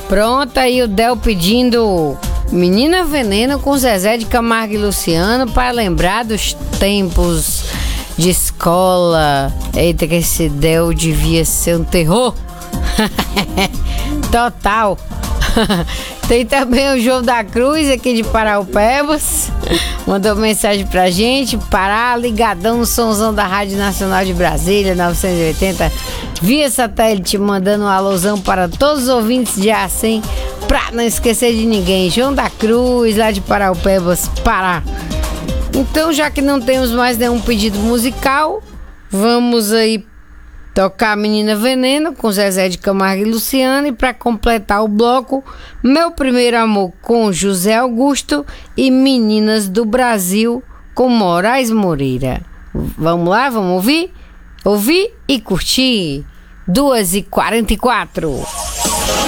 Pronto, aí o Del pedindo Menina Veneno com Zezé de Camargo e Luciano para lembrar dos tempos de escola. Eita, que esse Del devia ser um terror. Total. Tem também o João da Cruz aqui de Paraupebas, mandou mensagem pra gente: Pará, ligadão no somzão da Rádio Nacional de Brasília 980 via satélite, mandando um alôzão para todos os ouvintes de Acém, pra não esquecer de ninguém. João da Cruz, lá de Paraupebas, Pará. Então, já que não temos mais nenhum pedido musical, vamos aí tocar Menina Veneno com Zezé de Camargo e Luciano, e para completar o bloco, Meu Primeiro Amor com José Augusto e Meninas do Brasil com Moraes Moreira. Vamos lá, vamos ouvir? Ouvir e curtir. 2h44.